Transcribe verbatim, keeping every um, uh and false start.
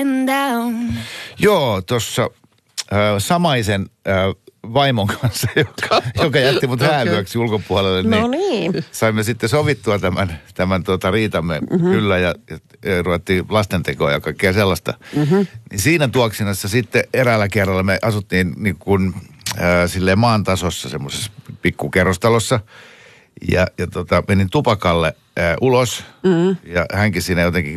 Joo, tuossa äh, samaisen äh, vaimon kanssa, joka, joka jätti mut häävyöksi ulkopuolelle, niin, no niin saimme sitten sovittua tämän, tämän tuota, riitamme mm-hmm. kyllä ja, ja, ja ruvettiin lastentekoa ja kaikkea sellaista. Mm-hmm. Niin siinä tuoksinassa sitten eräällä kerralla me asuttiin niin kuin äh, silleen maan tasossa semmoisessa pikkukerrostalossa ja, ja tota, menin tupakalle äh, ulos mm-hmm. ja hänkin siinä jotenkin